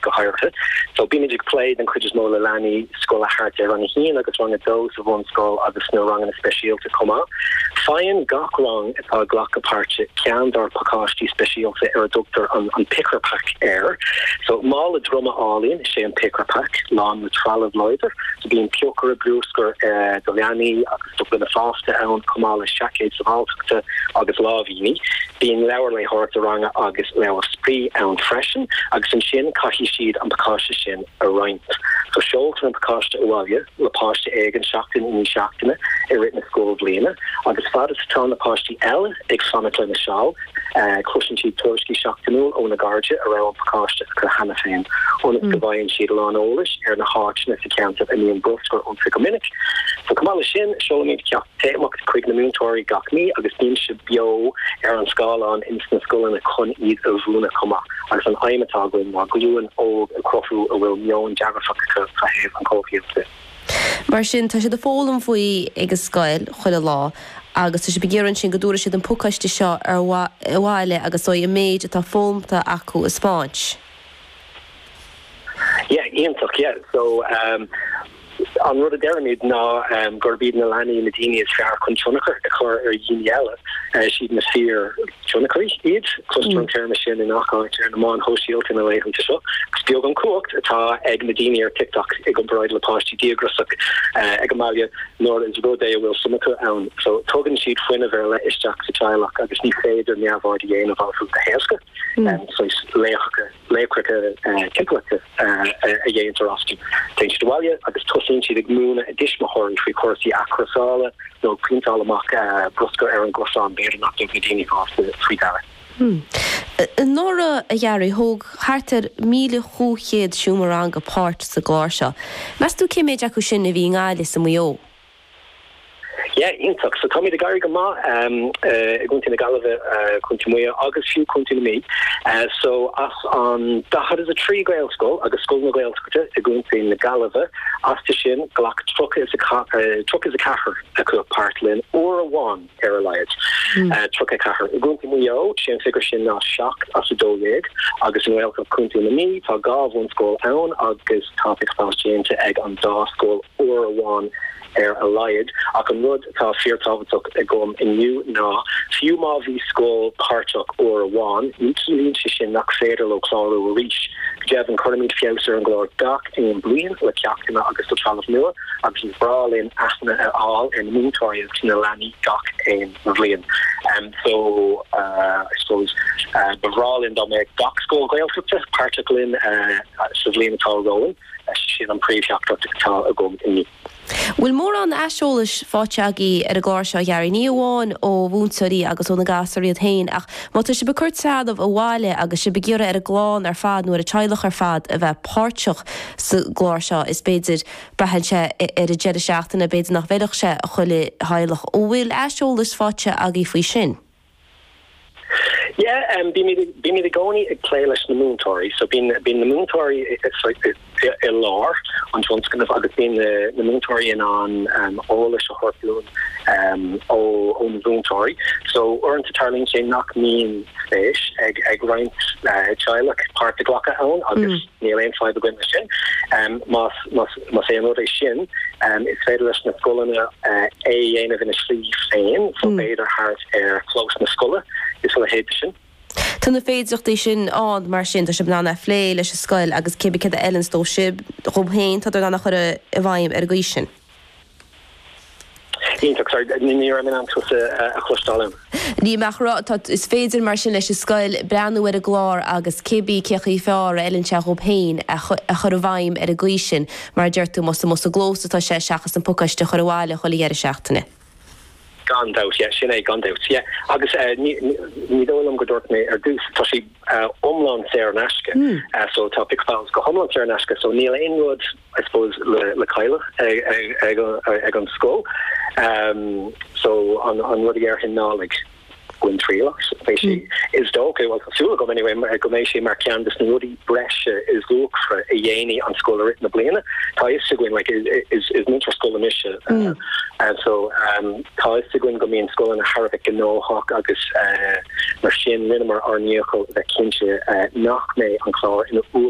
go hairte. So Bimidig played and could just mola lani school hart there on he agus run a dose of one skull agus no wrong and special to come out. Fine gach wrong a glock apart can or pakashti special to air doctor on picker pack air. So mall a drummer all in shame picker pack long with trallad loider so being puker brewsker the lani agus the faster and come all shakades of all to agus lavini being lowerly hort around agus lower spree and freshen agus and shin kahi sheed and pakasha shin a rind. So shoulder and pakashta uwavia la pasta egg and shaktin in shaktina a written school of lena agus father to town the pasta L exonically the shawl cushion sheet torski shaktinul on the garja around pakashta hanafan on the divine sheet alon olish er na harchness account of Indian busker on minute. So Kamala Shin showing me the quick the moontory got me agus beam should bio on scala on instant school and a con eat of Luna Koma as an imatog in Maglu and old crofu a will and Java have and coffee. Mar sin tá sé de fólam faoi ag scoil chuile lá agus tá sé begéann sin go dúra siad an pucaiste seo ar bháile agus ó i méid atá fómta acu is Spáint. Yeah, Ian took so on rud a deramid na gorbid na lani Medini is fair kun chunacher or yiniela she'd na fear chunakari id cluster term machine in Aka and man hoshiel in a way to show spiogan cooked ta egg Medini or TikTok egg bridal pasti diagrasuk egamalia nor is go day will sumaka own so token sheet whenever let is jack to chilak I just need fade or near the gain of all the heska and so lekrika kiplaka a gain to rosty thanks to walia I just into the moon additional horn three course the acrosala no print all mock brusker Aaron Gosson bear not the Medini off the $3. Nora a Yari hog harter míle chuchéad siúmaranga páirt sa gláirse. Mas tú cé méid acu sin a bhí ngáile sa muo? Yeah, intak. So Tommy the Garriga ma going to the Galava continuia August few continue me. So us on that is a tree grail school, August school no grail school going to the Galava, Astishin, Glock truck is a caher a cook partlin or a one airlight truck a caher. Going to Muyo, Shin figure shin not shock as a doleg, August and welcome continue me, Tagav one school own, August topic fast to egg on da school or a one allied I can rud ta fear topic gum in you na few mavi school partok or one in shin nak fader lo claro reach Jevin Kermit Fouser and Glor Doc in Blin la captain August Charles Miller August Brawl in Asna at all in Moontory Tinalani Doc in Blin and so I suppose Brawl in Dominic Doc school Gael particle in Sivlin Tal Rowan she on pre-chapter to go in me. Will mór an eisiolais fáteagaí ar a gláir seo ghearraí ní amháin ó bhúnsaí agus ó na gasaí a tain ach má tá sé becurt seadamh a bháile agus sé begiúra ar a gláán ar fad nuair a teilech ar fad a bheith páirteach sa gláir seo is beidir brehan sé ar a dead seachtainna beidir nach bhéideach sé a chuile hailech ó bhfuil eisiolais fáte agaí faoi sin. Yeah, be me the goni a playlist the Moontory. So being the Moontory, it's like a lore on one's kind of being the Moontory and on Olish or Hortloon on the Moontory. So earn to Tarling say knock me in fish egg rind child part the Glock own August near lane 5 again the shin must say another shin it's federalist na skull a end of in a sleeve saying so better heart close in the skull is for the head shin. Tá na féidirachtaí sin an mar sin tá sib nána phlé leis a scoil agus cébicad a Ellen stó sib chomhéin tá nána chur a bhaim ar gaiis sin. Ní ar an a chlustalm. Ní meachrá is féidir mar sin leis a scoil breanú ar a glár agus cébí cechaí fear a Ellen se chomhéin a chur a bhaim ar a gaiis sin mar deirtú mos a glósta tá sé seachas an pucaiste chur a bháile chola ar a seachtainna. Gone out, yeah, Sinead gone out, yeah. Agus ní dólam go dúirt mé ar dús tá sí omlan Sarah Nashka, so topic files go omlan Sarah Nashka, so Neil Ainwood, I suppose, le Kyla ag an school, so on Ruddy Erhin knowledge. Gwyn Treelox, basically, is okay. Well, so go anyway. Gomeshi Markian, this newly bresh is look for a yeni on school written the blina. Tais to going like is minter school mission, and so tais to going go me in school in a Harvick and no hawk agus machine minimum or neocal that kinche knock me on claw in a